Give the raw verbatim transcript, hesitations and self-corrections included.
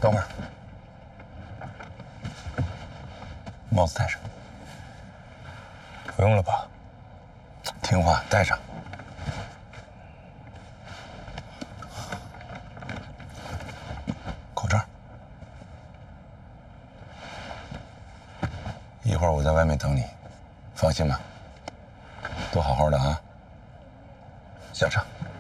等会儿，帽子戴上。 不用了吧？ 听话，戴上。口罩。一会儿我在外面等你，放心吧。都好好的啊。下车。